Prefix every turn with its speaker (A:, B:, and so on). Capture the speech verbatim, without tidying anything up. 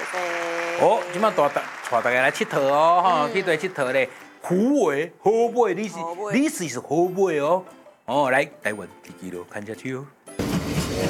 A: 谢。
B: 哦，今晚大大带大家来佚佗哦，哈，去对佚佗咧。虎尾好尾，你是你是是好尾哦。哦，来台湾地基路看下去哦。